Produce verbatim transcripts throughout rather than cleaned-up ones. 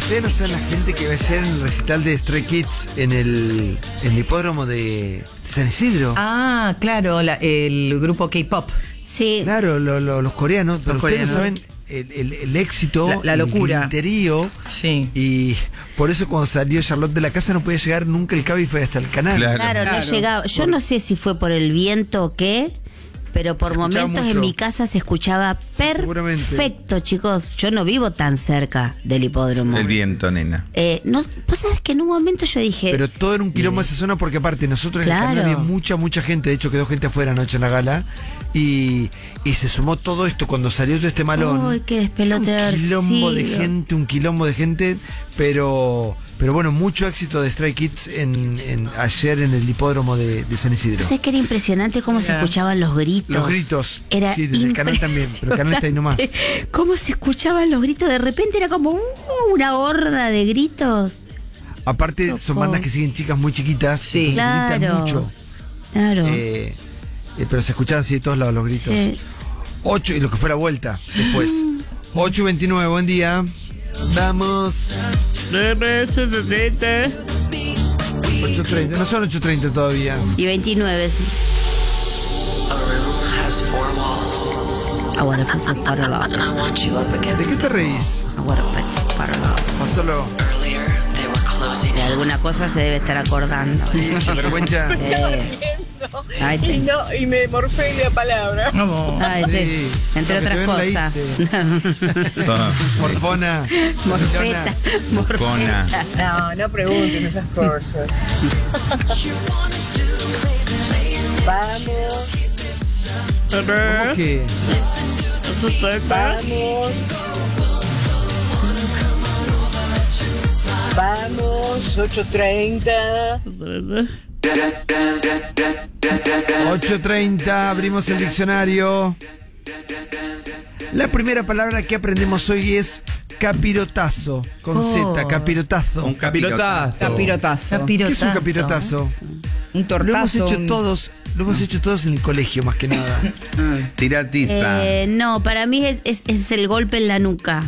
Ustedes no saben la gente que va ayer en el recital de Stray Kids en el, en el hipódromo de San Isidro. Ah, claro, la, el grupo K-pop. Sí. Claro, lo, lo, los coreanos, pero Los ustedes no coreanos. saben el, el, el éxito, La- la locura. el griterío. Sí. Y por eso cuando salió Charlotte de la casa no podía llegar nunca el cable y fue hasta el canal. Claro. Claro, no Claro. llegaba. Yo no sé si fue por el viento o qué, pero por Se escuchaba momentos mucho. en mi casa se escuchaba Sí, seguramente. perfecto, chicos. Yo no vivo tan cerca del hipódromo. El viento, nena. Eh, no, vos sabés que en un momento yo dije, Pero todo era un quilombo esa zona porque aparte nosotros en el Claro. canal había mucha, mucha gente. De hecho quedó gente afuera anoche en la gala. Y, y se sumó todo esto cuando salió todo este malón. ¡ay, qué despelote de Un haber quilombo de sido! gente, un quilombo de gente. Pero pero bueno, mucho éxito de Stray Kids en, en, ayer en el hipódromo de, de San Isidro. ¿Sabés que era impresionante cómo se Mira. escuchaban los gritos? Los gritos. Era Sí, desde el canal también, pero el canal está ahí nomás. impresionante Cómo se escuchaban los gritos, de repente era como uh, una horda de gritos. Aparte Ojo. son bandas que siguen chicas muy chiquitas. Sí. entonces gritan Claro. mucho. Claro. Eh, eh, pero se escuchaban así de todos lados los gritos. Sí. ocho y lo que fue la vuelta después. ocho y veintinueve, buen día. Vamos. ocho treinta, no son ocho treinta todavía. Y veintinueve. sí. I wanna put some butter on. ¿De qué te reís? I wanna put some butter on. No solo. De alguna cosa se debe estar acordando. Sí, vergüenza. Eh, ay, Y, te- no, y me morfé la palabra. No. ay, te- Sí. entre Lo que otras te ven la cosas. hice. Ah, Morfona. Morfeta. Moscona. Morfeta. No, no pregunten esas cosas. Vamos, ¿Cómo que? vamos. Vamos, ocho treinta. ocho treinta, abrimos el diccionario. La primera palabra que aprendemos hoy es capirotazo, con Oh. Z, capirotazo. Un capirotazo. Capirotazo. ¿Qué es un capirotazo? Un Lo tortazo. hemos hecho un- todos, lo hemos hecho todos en el colegio más que nada. Tirar tiza. Eh, no, para mí es, es, es el golpe en la nuca.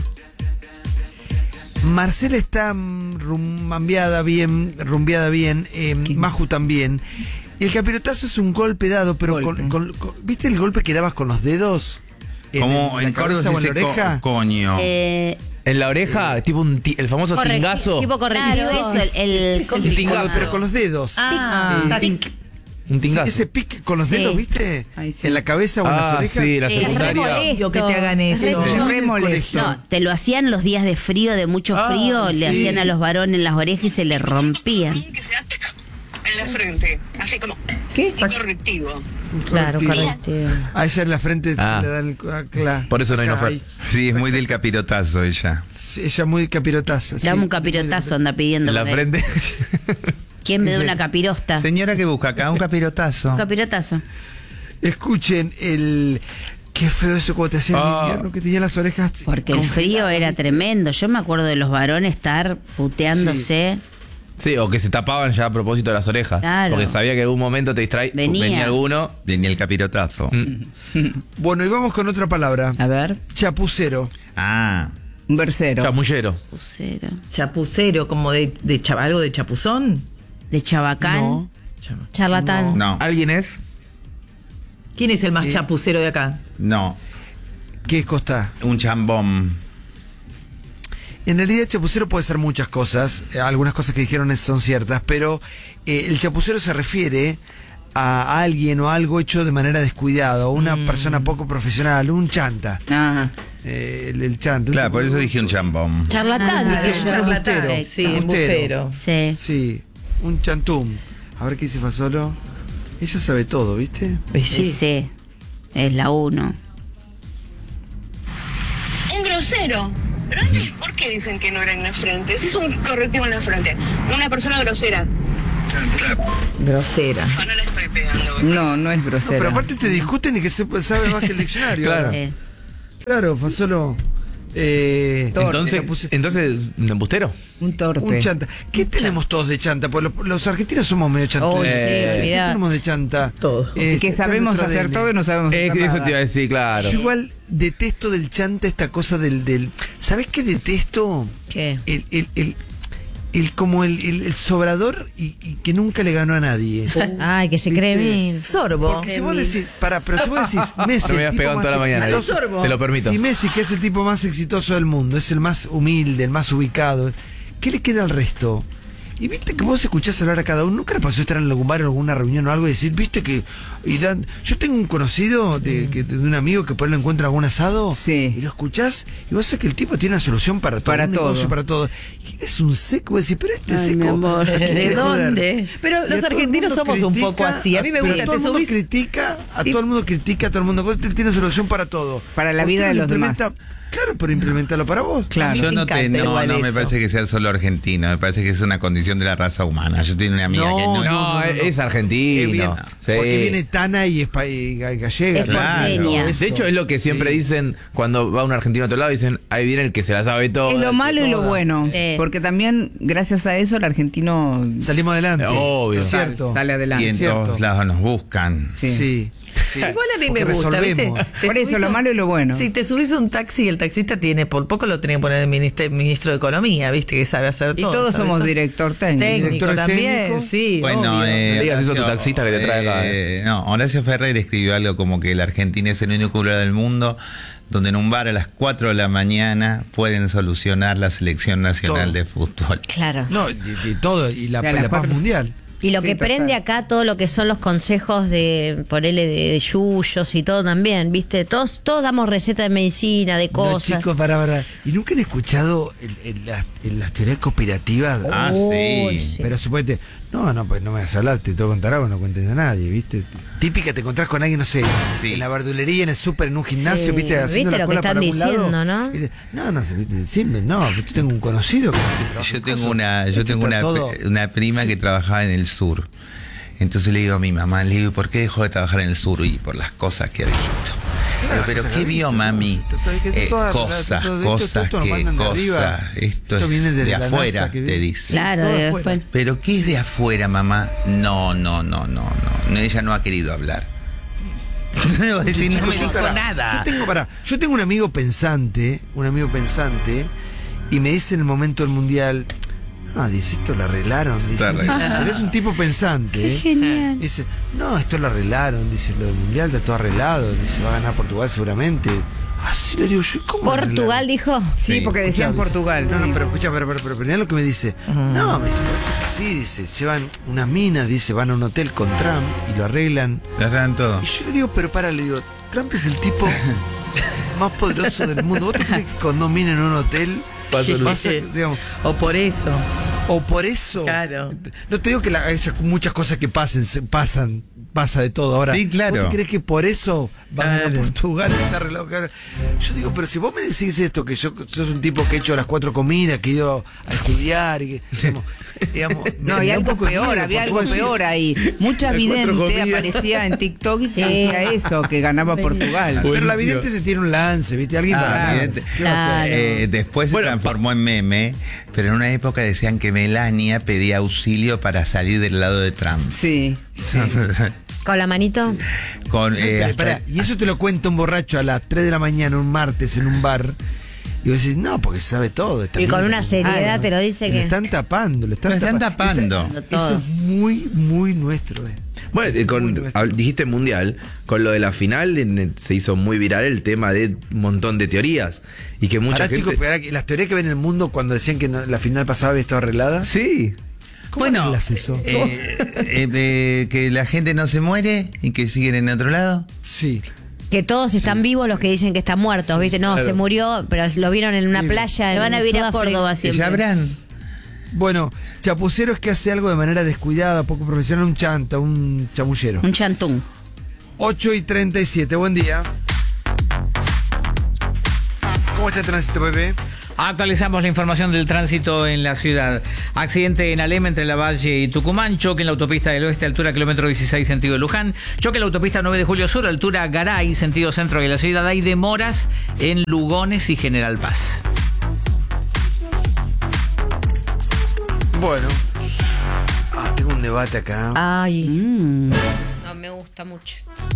Marcela está mm, rumbeada bien, rumbeada bien, eh, Maju también. Y el capirotazo es un golpe dado, pero Golpe. con, con- con- ¿viste el golpe que dabas con los dedos? Como la en Córdoba cabeza se o en la dice co- oreja. coño. Eh, En la oreja, tipo un ti- el famoso corre- tingazo. Tipo correctivo. Claro, eso, el, el, Con los- tingazo. pero con los dedos. Ah, Eh, tac. tin- Un tingazo. sí, ese pic con los Sí. dedos, ¿viste? Ay, sí. En la cabeza o en las Ah, orejas. sí, la Sí, es re secundaria. molesto. Odio que te hagan eso. Es re Muy Re del molesto. colegio. No, te lo hacían los días de frío, de mucho Ah, frío, le sí. hacían a los varones en las orejas y se les rompían. Que se ataca en la frente, así como ¿Qué? un correctivo. Claro, Correctivo. correctivo. A ella en la frente Ah. se le dan el. ah, claro. Por eso no hay Acá, no fue. ahí. Sí, es muy del capirotazo ella. Sí, ella muy capirotaza. Le sí. damos un capirotazo, anda pidiendo. En la por ahí. frente. ¿Quién me da una capirosta? Señora que busca acá un capirotazo. Un capirotazo. Escuchen el. Qué feo eso cuando te hacían en Ah. invierno, que tenía las orejas. Porque el frío era tremendo. Yo me acuerdo de los varones estar puteándose. Sí, o que se tapaban ya a propósito de las orejas. Claro. Porque sabía que en algún momento te distrae. Venía. Venía alguno. Venía el capirotazo. Bueno, y vamos con otra palabra. A ver. Chapucero. Ah. Un versero. Chamullero. Pusero. Chapucero, como de, de cha- algo de chapuzón. De chabacán. No. Charlatán. No. ¿Alguien es? ¿Quién es el más Eh. chapucero de acá? No. ¿Qué costa? Un chambón. En realidad, chapucero puede ser muchas cosas. Eh, Algunas cosas que dijeron es- son ciertas, pero eh, el chapucero se refiere a alguien o algo hecho de manera descuidada, o una persona poco profesional, un chanta. Ah. Eh, el, el chanta. un Claro, tipo- por eso dije un chambón. Charlatán. Ah, dije de yo. charlatán. embustero. Sí, Embustero. embustero. Sí. Sí, un chantum. A ver qué dice Fasolo. Ella sabe todo, ¿viste? Eh, Sí. Sí. sí. Es la uno. Un grosero. Pero ¿por qué dicen que no era en la frente? Si es un correctivo en la frente. Una persona grosera. Grosera. Yo no la estoy pegando. No, no es No, grosera. pero aparte te discuten y que se sabe más que el diccionario. Claro. ahora. Eh, Claro, Fasolo. Eh, Entonces, chapuse- entonces, ¿un embustero? Un torpe. un chanta. ¿Qué tenemos todos de chanta? Pues los, los argentinos somos medio chantas. Oh, sí, Eh, ¿Qué olvidá. tenemos de chanta? Todo. Eh, que está en sabemos nuestro hacer A D N. todo y no sabemos Eh, hacer eso nada. te iba a decir, claro. Yo igual detesto del chanta esta cosa del... del ¿sabés qué detesto? ¿Qué? El, el, el, el como el, el, el sobrador y, y que nunca le ganó a nadie. Ay, que se cree bien. Sorbo. Porque si vos decís, para, pero si vos decís, Messi, No me el habías tipo pegado en más toda la mañana. exitoso- Sorbo. Te lo permito. Si Messi, que es el tipo más exitoso del mundo, es el más humilde, el más ubicado, ¿qué le queda al resto? Y viste que vos escuchás hablar a cada uno. ¿Nunca le pasó estar en algún bar o alguna reunión o algo y decir, viste que... Y dan, yo tengo un conocido de, que, de un amigo que por él lo encuentra algún asado Sí. y lo escuchás y vos sabés que el tipo tiene una solución para todo. Para un negocio todo. para todo. Y es un seco, vos decís, pero este Ay, seco... mi amor, ¿qué ¿de quiere joder? dónde? Pero Y a los todo el argentinos mundo somos un poco critica, así. A mí me pero gusta, todo te el mundo subís. critica, a y- todo el mundo critica, a todo el mundo él tiene solución para todo. Para la ¿Por vida qué de no los lo demás. implementa? Claro, pero implementarlo para vos. Claro. Yo me no, te, encanta no, igual no me eso. parece que sea solo argentino, me parece que es una condición de la raza humana. Yo tengo una amiga No, que no, No, es Qué argentino. bien. Sí. Porque viene Tana y es pa- y gallega. Es Claro. porteña. Eso. De hecho, es lo que siempre Sí. dicen cuando va un argentino a otro lado, dicen, ahí viene el que se la sabe todo. Es lo malo y lo toda. bueno. Sí. Porque también, gracias a eso, el argentino Salimos adelante. Obvio. Es sal- cierto. sale adelante. y en cierto. todos lados nos buscan. Sí. Sí. sí. Igual a mí Porque me gusta, ¿viste? resolvemos. Te Por eso, subís lo a un- malo y lo bueno. Si te subís a un taxi y el taxista tiene, por poco lo tenía que poner el ministro, ministro de Economía, ¿viste? Que sabe hacer Y todo. todos sabe somos todo. director técnico. Técnico Director también, técnico. sí. Bueno, obvio. eh, No digas eso a tu Horacio, taxista que te trae acá, eh, No, Horacio Ferrer escribió algo como que la Argentina es el único lugar del mundo donde en un bar a las cuatro de la mañana pueden solucionar la selección nacional Todo. de fútbol. Claro. No, de, de todo. Y la, Y a las la paz cuatro. mundial. Y lo Sí, que total. prende acá todo lo que son los consejos de por él de, de yuyos y todo también, ¿viste? Todos todos damos recetas de medicina, de No, cosas. chicos, para, para. ¿Y nunca han escuchado el- el- las, el- las teorías cooperativas? Ah, Uy, sí. Pero suponete, no, no, pues no me vas a hablar, te tengo que contar algo, no cuentes a nadie, ¿viste? Típica, te encontrás con alguien, no sé, Sí. en la verdulería, en el súper, en un gimnasio, Sí, ¿viste? Haciendo ¿viste la lo que cola están para algún lado, diciendo, no? ¿viste? No, no sé, ¿viste? Decime, no, yo tengo un conocido que trabaja Yo en tengo cosas. una, yo Esto tengo está una, todo- una prima que trabajaba en el sur. Entonces le digo a mi mamá, le digo, ¿por qué dejó de trabajar en el sur? Y por las cosas que ha visto. Digo, pero cosas ¿qué que vio, ha visto, mami? no, esto- esto- Eh, toda- cosas, todo esto- cosas esto lo que, mandan de arriba. cosas. Esto Esto viene es de de la afuera, NASA que te viene. dice. Claro, Todo de afuera. después. Pero ¿qué es de afuera, mamá? No, no, no, no, no. no ella no ha querido hablar. No, decir, no me dijo Pará, nada. Yo tengo, pará, yo tengo un amigo pensante, un amigo pensante, y me dice en el momento del mundial, ah, dice, esto lo arreglaron. Dice, Está arreglado. pero es un tipo pensante. Qué ¿eh? genial. Dice, no, esto lo arreglaron, dice, lo del mundial está todo arreglado, dice, va a ganar Portugal seguramente. Ah, sí, le digo yo, ¿cómo Portugal arreglaron? dijo. Sí, Sí, porque decían Escuchá, Portugal. dice, No, sí. no, pero escucha, pero, pero, pero, pero mirá lo que me dice. No, me dice, pero esto es así, dice, llevan unas minas, dice, van a un hotel con Trump y lo arreglan. Le arreglan todo. Y yo le digo, pero para, le digo, Trump es el tipo más poderoso del mundo. ¿Vos te crees que cuando miren en un hotel Pasa lo- pasa, digamos, O por eso. o por eso? Claro. No te digo que la, hay muchas cosas que pasen, se- pasan, pasa de todo. Ahora, Sí, claro. ¿vos te crees que por eso van a Claro. Portugal y está arreglado? Claro. Yo digo, pero si vos me decís esto, que yo sos un tipo que he hecho las cuatro comidas, que he ido a estudiar, y que, digamos, digamos, No, me y da un algo poco de peor, miedo, había porque algo vos decís, peor ahí. Mucha Las cuatro vidente comidas. aparecía en TikTok y Sí. decía eso, que ganaba Portugal. Pero la Buenísimo. vidente se tiene un lance, ¿viste? Alguien Ah, para evidente. Claro. Eh, después Bueno, se transformó en meme, pero en una época decían que Melania pedía auxilio para salir del lado de Trump. Sí. Con la manito. Con, eh, Pero, hasta- pará, y eso te lo cuenta un borracho a las tres de la mañana, un martes, en un bar. Y vos decís, no, porque sabe todo. está Y con bien. una seriedad Ah, te lo dice Lo que. están tapando, lo están, Lo están tapa- tapando. Esa- Todo. eso es muy, muy nuestro. Eh. Bueno, eh, con- Muy nuestro. hab- dijiste mundial, con lo de la final en el- se hizo muy viral el tema de un montón de teorías y que mucha Ahora, gente... chicos, pero ahora, las teorías que ven en el mundo cuando decían que no- la final pasada había estado arreglada. Sí. ¿Cómo bueno, arreglas eso? eh, eh, eh, que la gente no se muere y que siguen en otro lado. Sí. Que todos están vivos los que dicen que están muertos, ¿viste? No, claro. se murió, pero lo vieron en una Sí. playa. Se van a en vivir a Sudáfrica. Córdoba Que siempre. ya habrán. Bueno, chapucero es que hace algo de manera descuidada, poco profesional, un chanta, un chamullero. Un chantún. ocho y treinta y siete, buen día. ¿Cómo está el tránsito, bebé? Actualizamos la información del tránsito en la ciudad. Accidente en Alem entre Lavalle y Tucumán. Choque en la autopista del oeste, altura kilómetro dieciséis, sentido Luján. Choque en la autopista nueve de julio sur, altura Garay, sentido centro de la ciudad. Hay demoras en Lugones y General Paz. Bueno. Ah, tengo un debate acá. Ay, Mm. no me gusta mucho.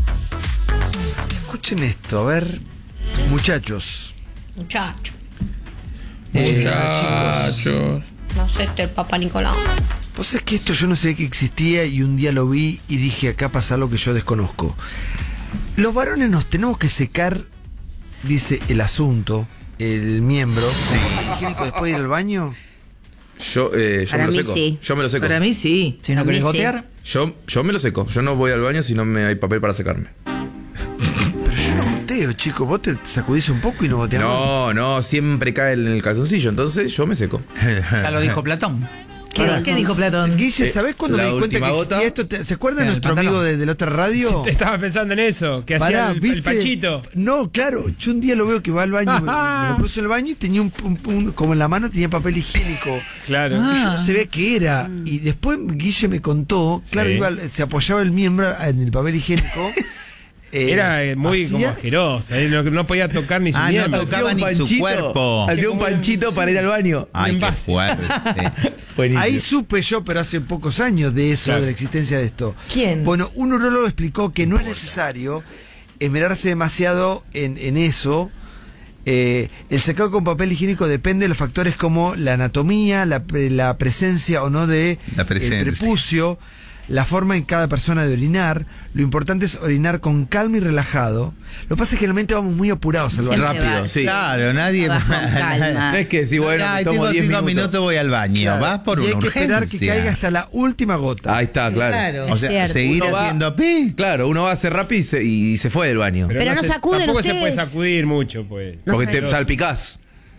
Escuchen esto, a ver. Muchachos. Muchacho. Eh, Muchachos. No sé, este el Papa Nicolau. Vos sabés que esto yo no sabía que existía y un día lo vi y dije, acá pasa algo que yo desconozco. Los varones nos tenemos que secar, dice el asunto, el miembro, ¿papel higiénico después de ir al baño? Yo, eh, yo Para me lo mí seco. sí. Yo me lo seco. Para mí sí. Si no A mí querés sí. gotear. Yo, yo me lo seco. Yo no voy al baño si no me hay papel para secarme. Pero yo no goteo, chico, vos te sacudís un poco y no goteás. No, no, siempre cae en el calzoncillo, entonces yo me seco. Ya lo dijo Platón. ¿Qué, ¿qué dijo Platón? Guille, Eh, ¿sabés cuando me la di cuenta que última existía gota. esto? ¿Te- ¿Se acuerdan En de el nuestro pantalón. amigo de, de la otra radio? Estaba pensando en eso, que hacía Pará, el, ¿viste? el Panchito. No, claro, yo un día lo veo que va al baño, me, me lo cruzo en el baño y tenía un, un- un- como en la mano tenía papel higiénico. Claro. Y yo no se ve qué era. Y después Guille me contó, claro, Sí. iba, se apoyaba el miembro en el papel higiénico. eh, Era eh, muy hacía- como asqueroso, eh, no, no podía tocar ni su Ah, no miembro. tocaba ni su cuerpo. Hacía un como un- panchito para ir al baño. Ay, qué envase. fuerte. Buenísimo. Ahí supe yo, pero hace pocos años de eso, Claro. de la existencia de esto. ¿Quién? Bueno, un urólogo explicó que no es necesario esmerarse demasiado en, en eso. Eh, el secado con papel higiénico depende de los factores como la anatomía, la, pre- la presencia o no de La el presencia. prepucio, la forma en cada persona de orinar. Lo importante es orinar con calma y relajado. Lo que pasa es que generalmente vamos muy apurados al baño. Siempre Rápido, vas. sí. Claro, nadie Vas con calma. No es que si bueno, Ay, me tomo tengo diez cinco minutos. minutos, voy al baño. Claro. Vas por y hay una que urgencia. esperar que caiga hasta la última gota. Ahí está, claro. Claro. O Es sea, cierto. seguir Uno va- haciendo pi. Claro, uno va a hacer rápido y se, y se fue del baño. Pero no se- sacuden Tampoco se ustedes. puede sacudir mucho, pues. No Porque sé. te salpicás.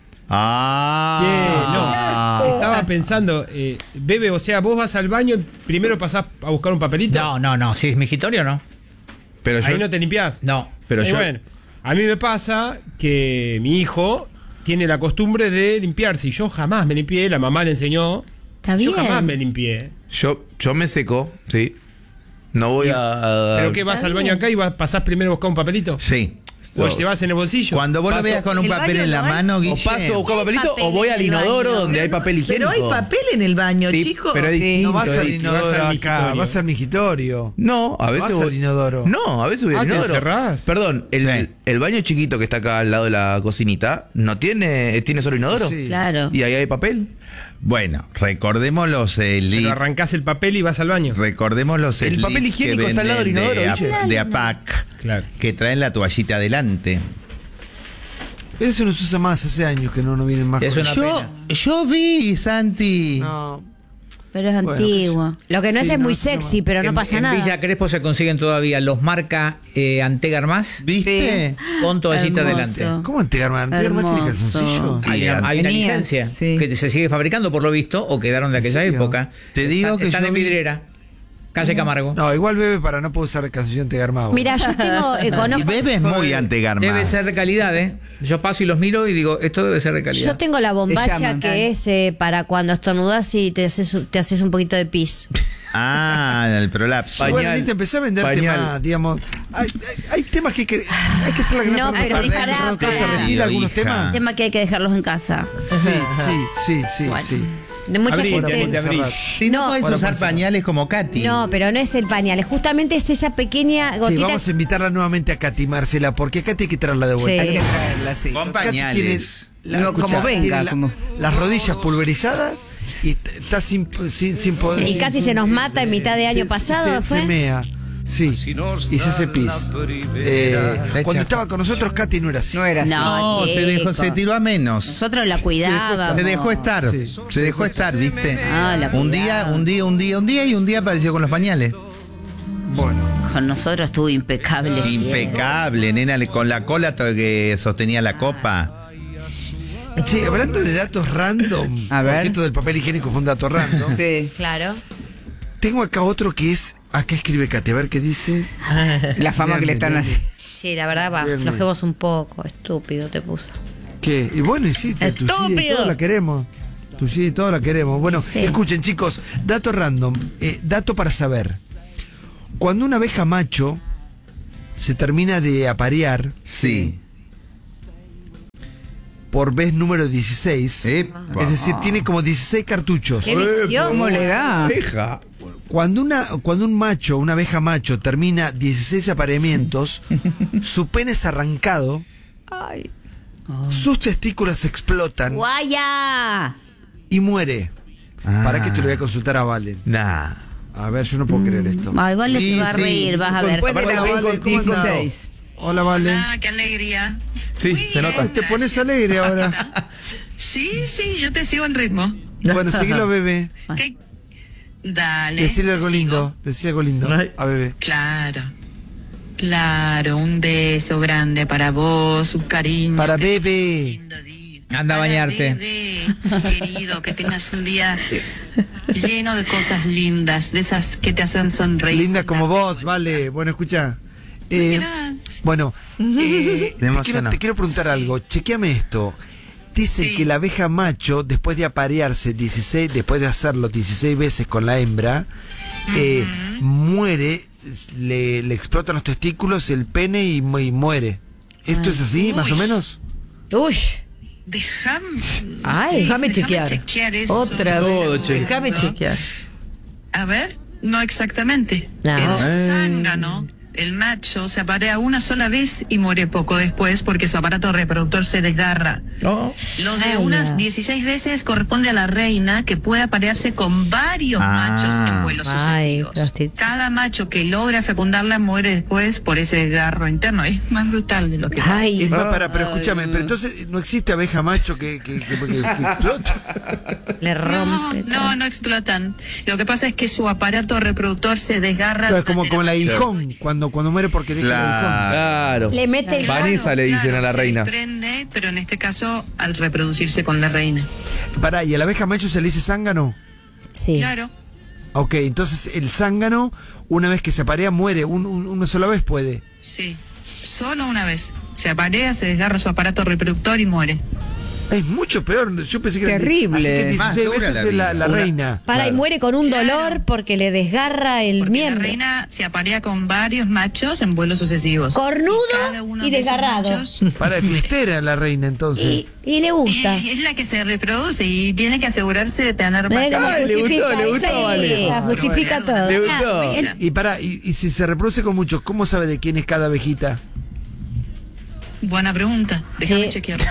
Ah. Che, no. Estaba pensando, eh, Bebe, o sea, vos vas al baño, primero pasás a buscar un papelito. No, no, no. Si es migitorio, no. Pero yo, Ahí no te limpiás. No. pero Y yo, bueno, a mí me pasa que mi hijo tiene la costumbre de limpiarse y yo jamás me limpié, la mamá le enseñó. Está Yo bien. jamás me limpié. yo, yo me seco, sí. No voy a. a- ¿Pero qué vas al baño acá y vas, pasás primero a buscar un papelito? Sí. ¿O llevas en el bolsillo? Cuando vos lo Paso- veas con un ¿el papel baño en la no hay? mano, O Guille. paso a buscar papelito papel o voy en al el inodoro baño. donde hay papel higiénico. Pero hay papel en el baño, Sí, chicos. pero es Sí. distinto, No vas es al distinto. inodoro vas al acá, migitorio. vas al migitorio. No, a veces Vas al voy- inodoro. No, a veces voy al Ah, ¿te inodoro. encerrás? Perdón, el, Sí. el baño chiquito que está acá al lado de la cocinita no tiene tiene solo inodoro. Sí. Claro. Y ahí hay papel. Bueno, recordemos los Pero slips. arrancás el papel y vas al baño. Recordemos los El slips papel higiénico que está al lado del venden inodoro, de, Guille. A- de APAC, Claro. que traen la toallita adelante. Pero eso no se usa más, hace años que no, no vienen más. Es con- una Yo, pena. yo vi, Santi. No. Pero es Bueno, antiguo. Lo que no Sí, es es no, muy no, sexy, pero no en, pasa en nada. Villa Crespo se consiguen todavía los marca eh, Antegar más ¿Viste? con toallita Hermoso. adelante. ¿Cómo Antegarman? ¿Antegarman tiene Hermoso. calzoncillo? Hay, Bien. una, hay una Venía, licencia sí. que se sigue fabricando por lo visto o quedaron de aquella serio? época. Te digo Están- que están yo en vi- vidriera, calle Camargo. No, igual bebe para no poder usar calzoncillo Antegarmado. Mira, yo tengo, eh, Y conozco, Bebe es muy antegarma. Debe ser de calidad, ¿eh? Yo paso y los miro y digo, esto debe ser de calidad. yo tengo la bombacha llaman. que es eh, para cuando estornudas y te haces, te haces un poquito de pis. Ah, el prolapso. Pañal. Bueno, Anita, empecé a vender Pañal. temas, digamos. Hay, hay- hay temas que hay que, hay que hacer la gran No, pregunta. pero ¿Perdés, dispará, no, que se pará. retira algunos Hija. temas? Tema que hay que dejarlos en casa. Sí, sí, sí, sí, Bueno. sí. De mucha Abrí, gente. te abrí. Si no, No. podés Bueno, usar por favor. pañales como Katy. No, pero no es el pañal, es justamente es esa pequeña Sí, gotita. vamos a invitarla nuevamente a Katy, Marcela, porque a Katy hay que traerla de vuelta. Sí. Hay que traerla, sí. Con Katy pañales. tiene No, como venga, tiene la- como- las rodillas pulverizadas y t- está sin, sin, sin poder. Y casi se nos mata en mitad de año Se- pasado, se, ¿fue? se mea. Sí, y se hace pis. Eh, cuando chafa. estaba con nosotros, Katy no era así. No era así. No. No, se dejó, chico. se tiró a menos. Nosotros la cuidábamos. Se dejó estar, Sí. se dejó estar, ¿viste? Ah, la un día, cuidaba. un día, un día, un día y un día apareció con los pañales. Bueno, Con nosotros estuvo impecable. siempre. Impecable, nena, le- con la cola to- que sostenía la copa. sí, hablando de datos random, A ver. porque esto del papel higiénico fue un dato random. Sí. Claro. Tengo acá otro que es, acá escribe Katy, a ver qué dice. La fama que le están Bien, bien, haciendo. Sí, la verdad, va, Bien, bien. flojemos un poco, estúpido te puso. ¿Qué? Y bueno, y sí, tu Estúpido. todo la queremos. Tu y todo la queremos. Bueno, Sí. escuchen, chicos, dato random, eh, dato para saber. Cuando una abeja macho se termina de aparear Sí. por vez número dieciséis, Epa. es decir, tiene como dieciséis cartuchos. ¡Qué vicioso! ¿Cómo le da? Deja. Cuando una cuando un macho, una abeja macho termina dieciséis apareamientos, su pene es arrancado, Ay. sus testículos explotan ¡Guaya! y muere. Ah. ¿Para qué te lo voy a consultar a Valen? Nah. A ver, yo no puedo creer esto. Ay, vale, Sí, se va a sí. reír, vas a ver. Después de la Hola, Vale, vez ¿cómo andás? dieciséis. Hola, Vale. Ah, qué alegría. Sí, Muy se nota. bien, Te pones gracias. alegre ahora. Sí, sí, yo te sigo en ritmo. Bueno, seguilo, bebé. ¿Qué? Dale. Decirle algo sigo. lindo. Decirle algo lindo Ay. a bebé. Claro. Claro, un beso grande para vos, un cariño. Para que tengas bebé. un lindo día. Anda a Para bañarte. bebé, querido, que tengas un día lleno de cosas lindas, de esas que te hacen sonreír. Linda como vos, vale. Bueno, escucha. Eh, Gracias. bueno, eh, te, quiero, emocionó. te quiero preguntar algo. Chequeame esto. Dicen Sí. que la abeja macho, después de aparearse dieciséis, después de hacerlo dieciséis veces con la hembra, eh, muere, le, le explotan los testículos, el pene y, mu- y muere. ¿Esto es así, más o Uy. menos? ¡Uy! Déjame. Ay, déjame chequear. eso. Otra Todo vez. chequear. Déjame chequear. A ver, no exactamente. No. El zángano, el macho, se aparea una sola vez y muere poco después porque su aparato reproductor se desgarra. No. Lo de Ay, unas no. dieciséis veces corresponde a la reina, que puede aparearse con varios Ah. machos en vuelos Ay, sucesivos. prostituta. Cada macho que logra fecundarla muere después por ese desgarro interno. Es más brutal de lo que Ay, Es más, para, pero escúchame, pero entonces no existe abeja macho que, que, que- que- que explota. le No, rompe todo. no, no explotan. Lo que pasa es que su aparato reproductor se desgarra. Claro, es como, durante como el la- aguijón, cuando, cuando muere porque deja el aguijón. Claro. Le mete el... Vanessa le dicen a la se reina. desprende, pero en este caso al reproducirse con la reina. Pará, ¿y a la abeja macho se le dice zángano? Sí. Claro. Ok, entonces el zángano, una vez que se aparea, muere. Un- un- una sola vez puede. Sí, solo una vez. Se aparea, se desgarra su aparato reproductor y muere. Es mucho peor. Yo pensé que era- Terrible. Así que Más dieciséis dura veces la es la, vida. la reina. Para, y muere con un Claro. dolor porque le desgarra el Porque miembro. la reina se aparea con varios machos en vuelos sucesivos. Cornudo cada uno y de esos desgarrado. machos Para de fiestera la reina, entonces. Y, y le gusta. Es la que se reproduce y tiene que asegurarse de tener Mira cómo patas. Ay, le justifica, gustó, le gustó, sí, vale. la justifica todo. Le gustó. Mira. Y para, y, y si se reproduce con muchos, ¿cómo sabe de quién es cada abejita? Buena pregunta. Déjame Sí. chequearlo.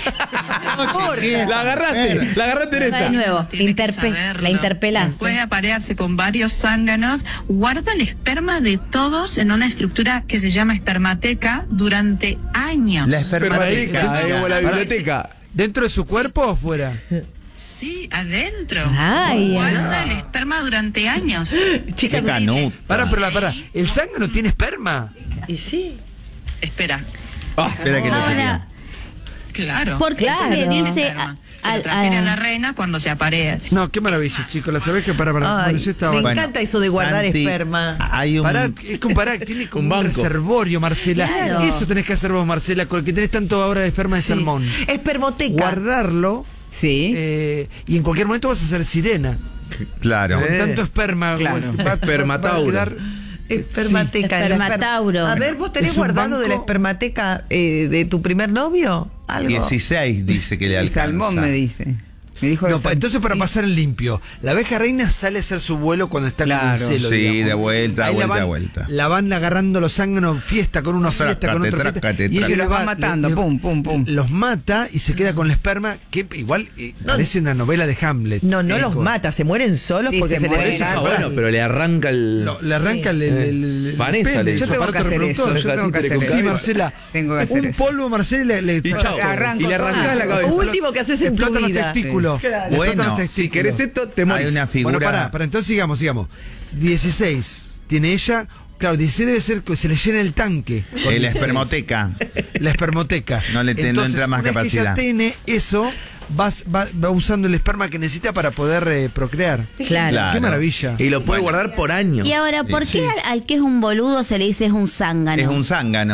La agarraste, la agarraste en Va esta. de nuevo. Tiene que Interpe- saberlo. la interpelaste. Puede aparearse con varios zánganos. Guarda el esperma de todos en una estructura que se llama espermateca durante años. La espermateca. Espermateca, es como la biblioteca. ¿Dentro de su cuerpo o afuera? Sí, adentro. Ay, Guarda el esperma durante años. Chicas, Qué canuta. Para, pero la para. ¿El zángano tiene esperma? y sí. Espera. Ah, Espera que le Ahora, chequeo. Claro. ¿Por qué se le Tiene dice esperma. a- Se al- lo transfiere a- a la reina cuando se aparea. No, qué maravilla, chicos. Las abejas, para, para. Ay, Bueno, yo estaba. me Bueno, encanta eso de guardar Santi, esperma. Hay un. Pará, es como pará, tiene como Un un, banco. reservorio, Marcela. Claro. Eso tenés que hacer vos, Marcela, con el que tenés tanto ahora de esperma de Sí. salmón. Espermoteca. Guardarlo Sí. eh, y en cualquier momento vas a ser sirena. Claro. Con Eh, tanto esperma. claro. va- va- Espermatauro. va a quedar- Espermateca. Sí. el esperma- Espermatauro. A ver, ¿vos tenés Es un guardado de la banco- espermateca eh, de tu primer novio? Algo. dieciséis dice que le Y alcanza. salmón me dice. Me dijo No, que pa- sal- entonces para pasar en limpio, la abeja reina sale a hacer su vuelo cuando está Claro. con el celo. Sí, digamos. de vuelta, Ahí la vuelta, van- vuelta. La van agarrando los zánganos, fiesta con uno, fiesta con Trácate, otro. fiesta, trácate, y ella trácate. les Los va matando, pum, pum, pum. Los mata y se queda con el esperma, que igual eh, parece una novela de Hamlet. No, no chicos. los mata, se mueren solos Sí, porque se se, mueren. les Ah, desgarra. bueno, pero le arranca el. Lo- le arranca el, el, el- el Vanessa pene, le- su Yo tengo que aparato hacer eso. reproductor. Yo tengo que hacer Sí, eso. Sí, Marcela. Tengo que hacer un eso. polvo, Marcela, y le, le Y chao. Arranco Y le arrancás la cabeza. Último que haces en tu explotan los vida. testículos. Sí. Le explotan Bueno, los Si testículos. querés esto, te Hay morís. una figura. Bueno, para, para, entonces sigamos, sigamos. dieciséis tiene ella. Claro, dieciséis debe ser que se le llena el tanque. con Eh, la dieciséis. espermoteca. La espermoteca. No le- no Entonces, entra más una vez que capacidad. ella tiene eso, vas- va, va usando el esperma que necesita para poder eh, procrear. Claro. Claro. Qué maravilla. Y lo puede Bueno. guardar por años. Y ahora, ¿por Sí. qué al, al que es un boludo se le dice es un zángano? Es un zángano.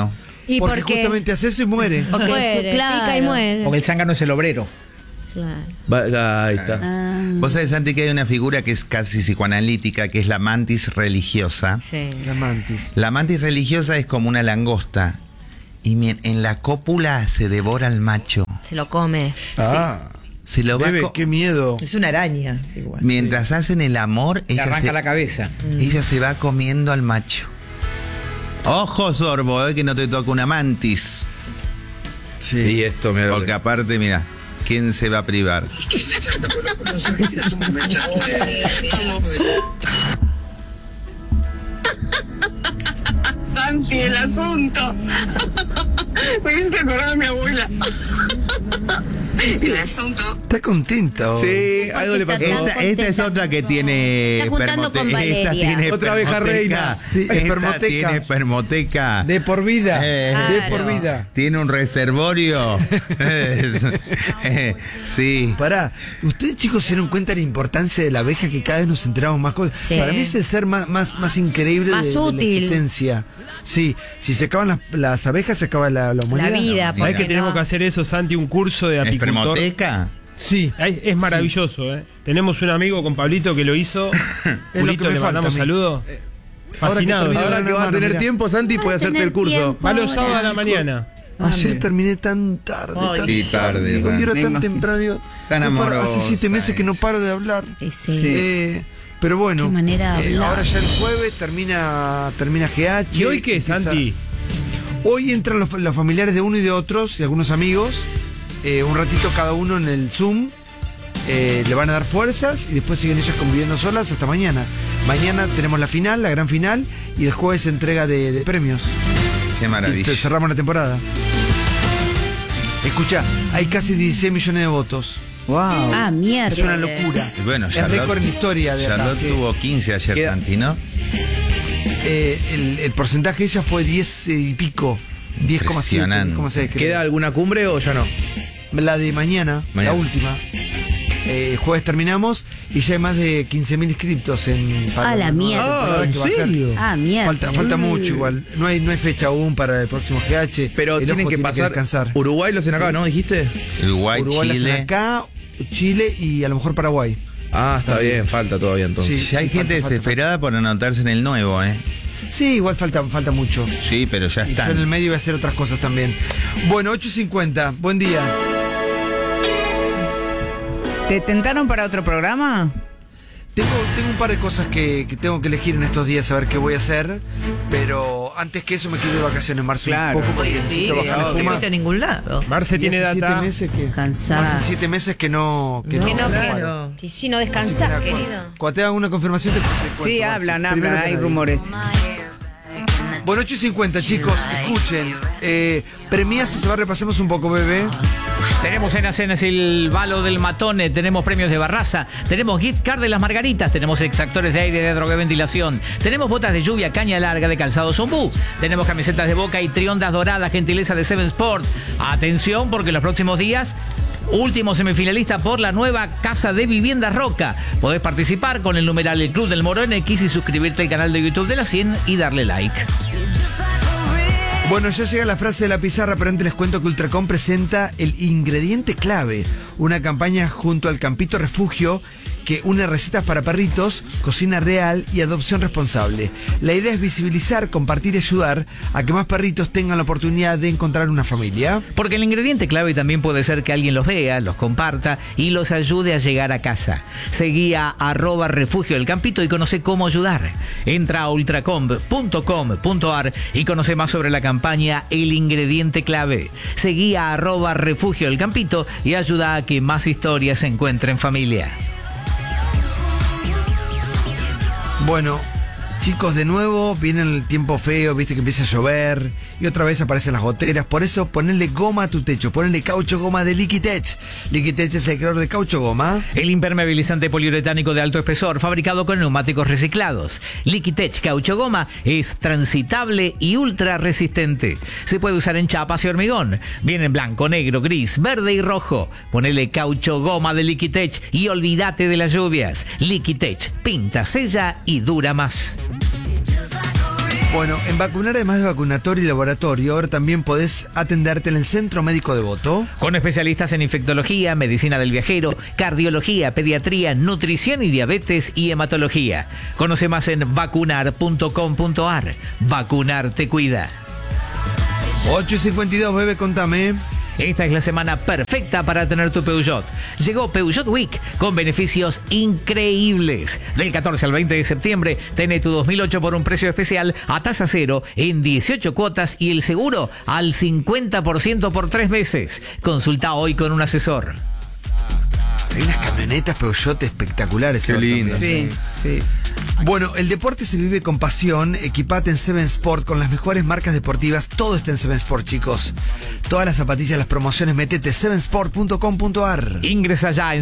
¿Y porque por qué? justamente hace eso y muere. Porque Muere, claro. pica y muere. Porque el zángano es el obrero. Claro. Va- ahí está. Ah. Vos sabés, Santi, que hay una figura que es casi psicoanalítica, que es la mantis religiosa. Sí. La mantis. La mantis religiosa es como una langosta. Y mien- en la cópula se devora al macho. Se lo come. Ah. Se lo va Bebe, co- qué miedo. Es una araña, igual. Mientras hacen el amor, Le ella arranca se, la cabeza. ella se va comiendo al macho. Ojo, sorbo, eh, que no te toca una mantis. Sí. Y esto, mira. Porque aparte, mira, ¿quién se va a privar? Santi, el asunto. Me hiciste acordar a mi abuela. El asunto. Está contenta. vos. Sí, algo le pasó. Está- Esta, esta es otra que tiene Está juntando con Valeria. esta tiene Otra abeja espermoteca. reina. Sí, Esta espermoteca. tiene espermoteca. De por vida. Eh, De Claro. por vida. Tiene un reservorio. Eh, sí. Pará, ustedes chicos se dieron cuenta de la importancia de la abeja, que cada vez nos enteramos más cosas. Sí. Para mí es el ser más, más, más increíble Más de, de la útil. existencia. Sí, si se acaban las, las abejas, se acaba la, la humanidad. La vida. No, ¿Sabés porque que tenemos no? que hacer eso, Santi? Un curso de apicultor. ¿Espermoteca? Sí. Es, es maravilloso, ¿eh? Tenemos un amigo con Pablito que lo hizo. Es lo Julito, que me le falta mandamos a mí. saludos. Fascinado. termine- Ahora que va a tener Mirá. tiempo, Santi, puede hacerte el curso. tiempo. Va los sábados a la mañana. Ayer terminé tan tarde. tan Sí, tarde, Digo, Ran. y era Me tan imagino. temprano. Digo, Tan no paro- hace amorosa siete meses que no es. paro de hablar. Eh, sí. Sí. Eh, pero bueno, Qué manera de eh, hablar. ahora ya el jueves termina termina G H. ¿Y hoy qué, empieza- Santi? Hoy entran los, los familiares de uno y de otros y algunos amigos. eh, un ratito cada uno en el Zoom. eh, le van a dar fuerzas y después siguen ellas conviviendo solas hasta mañana. Mañana tenemos la final, la gran final, y el jueves entrega de, de premios. Qué Y maravilla. te- cerramos la temporada. Escucha, hay casi dieciséis millones de votos. Wow. Ah, mierda. Es una locura. Y bueno, es Charlotte- récord en historia de acá. Charlotte que, tuvo quince ayer, Queda- Santi, ¿no? eh, el, el porcentaje de ella fue diez y pico. diez coma siete. Impresionante. diez coma seis, creo. ¿Queda alguna cumbre o ya no? La de mañana, Mañana. la última. Eh, jueves terminamos y ya hay más de quince mil inscriptos en para A la nueva mierda. temporada Ah, ¿en que va a ser. serio? Ah, mierda. Falta, falta mucho igual. No hay, no hay fecha aún para el próximo G H. Pero El tienen ojo que tiene pasar. descansar. Uruguay lo hacen acá, ¿no? ¿Dijiste? Uruguay, Uruguay la hacen Chile. acá, Chile y a lo mejor Paraguay. Ah, está bien, falta todavía entonces. Sí. Ya hay falta, gente falta, desesperada por anotarse en el nuevo, ¿eh? Sí, igual falta, falta mucho. Sí, pero ya Y yo en el están. medio voy a hacer otras cosas también. Bueno, ocho y cincuenta. Buen día. ¿Te tentaron para otro programa? Tengo, tengo un par de cosas que, que tengo que elegir en estos días a ver qué voy a hacer. Pero antes que eso me quedo de vacaciones, Marzo. Claro. Un poco porque Sí, sí, necesito bajar la no te espuma. fuiste a ningún lado. Marce Y tiene hace data. Siete meses que, Cansada. hace siete meses que no. Que Que no, Claro. que. Y si no descansás, querido. Cuando te hagan una confirmación, te, te cuento, Sí, Marce. hablan, Primero hablan, que hay nadie. rumores. Bueno, ocho y cincuenta, chicos, escuchen. Eh, premiazo, se va, repasemos un poco, bebé. Tenemos cenas cenas el balo del matone, tenemos premios de Barraza, tenemos gift card de las margaritas, tenemos extractores de aire de droga y ventilación, tenemos botas de lluvia, caña larga de calzado Zombú, tenemos camisetas de Boca y triondas doradas, gentileza de Seven Sport. Atención, porque los próximos días, último semifinalista por la nueva Casa de Viviendas Roca. Podés participar con el numeral El Club del Moro en X y suscribirte al canal de YouTube de la cien y darle like. Bueno, ya llega la frase de la pizarra, pero antes les cuento que Ultracom presenta el ingrediente clave, una campaña junto al Campito Refugio que une recetas para perritos, cocina real y adopción responsable. La idea es visibilizar, compartir y ayudar a que más perritos tengan la oportunidad de encontrar una familia. Porque el ingrediente clave también puede ser que alguien los vea, los comparta y los ayude a llegar a casa. Seguí a arroba refugio del Campito y conoce cómo ayudar. Entra a ultracomp punto com punto ar y conoce más sobre la campaña El Ingrediente Clave. Seguí a arroba refugio del Campito y ayuda a que más historias se encuentren familia. Bueno, chicos, de nuevo viene el tiempo feo, viste que empieza a llover y otra vez aparecen las goteras. Por eso ponele goma a tu techo, ponele caucho goma de Liquitech. Liquitech es el creador de caucho goma. El impermeabilizante poliuretánico de alto espesor fabricado con neumáticos reciclados. Liquitech Caucho Goma es transitable y ultra resistente. Se puede usar en chapas y hormigón. Viene en blanco, negro, gris, verde y rojo. Ponele Caucho Goma de Liquitech y olvídate de las lluvias. Liquitech pinta, sella y dura más. Bueno, en Vacunar, además de vacunatorio y laboratorio, ahora también podés atenderte en el Centro Médico Devoto. Con especialistas en infectología, medicina del viajero, cardiología, pediatría, nutrición y diabetes y hematología. Conoce más en vacunar punto com punto ar. Vacunar te cuida. ocho y cincuenta y dos, bebé, contame. Esta es la semana perfecta para tener tu Peugeot. Llegó Peugeot Week con beneficios increíbles. Del catorce al veinte de septiembre, tené tu dos mil ocho por un precio especial a tasa cero en dieciocho cuotas y el seguro al cincuenta por ciento por tres meses. Consulta hoy con un asesor. Hay unas camionetas Peugeot espectaculares. Qué lindo. Sí, sí. Bueno, el deporte se vive con pasión. Equipate en Seven Sport con las mejores marcas deportivas. Todo está en Seven Sport, chicos. Todas las zapatillas, las promociones, metete seven sport punto com punto ar. Ingresa ya en